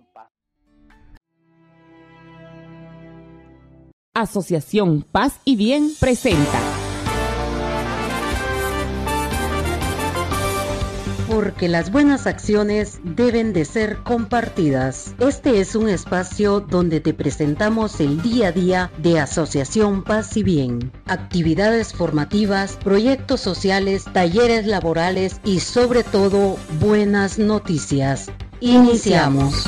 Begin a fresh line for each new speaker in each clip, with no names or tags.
Paz.
Asociación Paz y Bien presenta.
Porque las buenas acciones deben de ser compartidas. Este es un espacio donde te presentamos el día a día de Asociación Paz y Bien. Actividades formativas, proyectos sociales, talleres laborales y sobre todo buenas noticias. Iniciamos.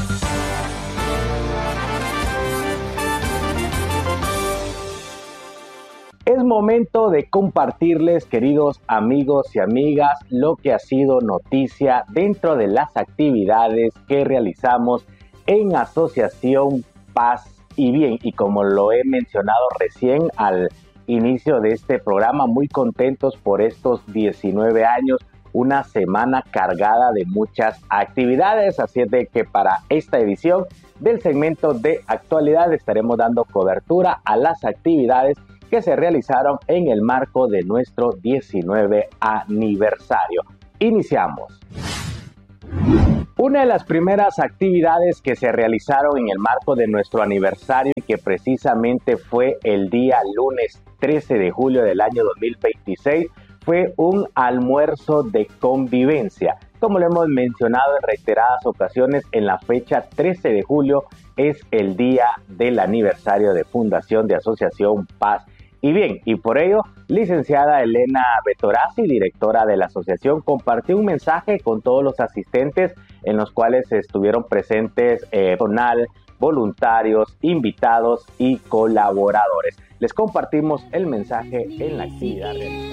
Es momento de compartirles, queridos amigos y amigas, lo que ha sido noticia dentro de las actividades que realizamos en Asociación Paz y Bien. Y como lo he mencionado recién al inicio de este programa, muy contentos por estos 19 años, una semana cargada de muchas actividades. Así es de que para esta edición del segmento de actualidad estaremos dando cobertura a las actividades que se realizaron en el marco de nuestro 19 aniversario. Iniciamos. Una de las primeras actividades que se realizaron en el marco de nuestro aniversario y que precisamente fue el día lunes 13 de julio del año 2026 fue un almuerzo de convivencia. Como lo hemos mencionado en reiteradas ocasiones, en la fecha 13 de julio es el día del aniversario de fundación de Asociación Paz y Bien, y por ello, licenciada Elena Betorazzi, directora de la asociación, compartió un mensaje con todos los asistentes en los cuales estuvieron presentes personal, voluntarios, invitados y colaboradores. Les compartimos el mensaje en la actividad realizada.